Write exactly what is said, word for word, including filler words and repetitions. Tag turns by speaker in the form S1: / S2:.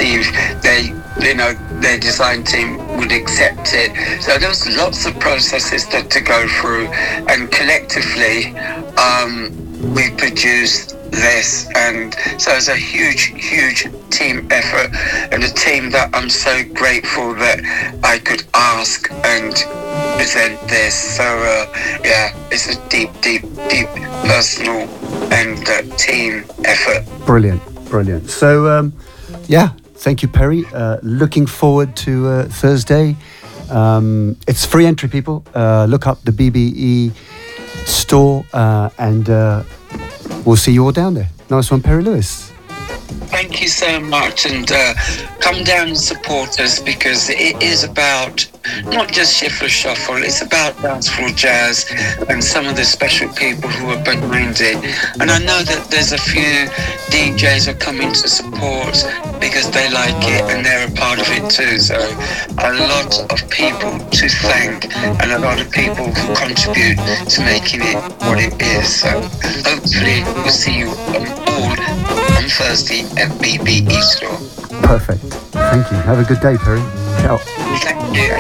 S1: see if they, you know, their design team would accept it. So there was lots of processes that to go through, and collectively um, we produced this, and so it's a huge, huge team effort, and a team that I'm so grateful that I could ask and present this. So uh, yeah, it's a deep, deep, deep personal and uh, team effort.
S2: Brilliant, brilliant. So um, yeah, thank you, Perry. Uh, looking forward to uh, Thursday. Um, it's free entry, people. Uh, look up the B B E store uh, and uh, we'll see you all down there. Nice one, Perry Lewis.
S1: Thank you so much, and uh, come down and support us, because it is about not just Shifter Shuffle, it's about dancefloor jazz and some of the special people who are behind it. And I know that there's a few D Js who are coming to support because they like it and they're a part of it too. So a lot of people to thank, and a lot of people who contribute to making it what it is. So hopefully we'll see you all on Thursday at B B E Store.
S2: Perfect. Thank you. Have a good day, Perry. Ciao.
S1: Thank you.